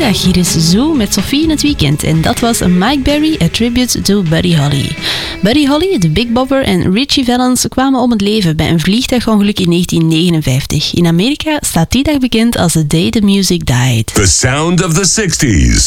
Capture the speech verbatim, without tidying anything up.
Goedemiddag, hier is Zoo met Sophie in het weekend en dat was Mike Berry, a tribute to Buddy Holly. Buddy Holly, de Big Bopper en Richie Valens kwamen om het leven bij een vliegtuigongeluk in negentien negenenvijftig. In Amerika staat die dag bekend als The Day the Music Died. The sound of the sixties.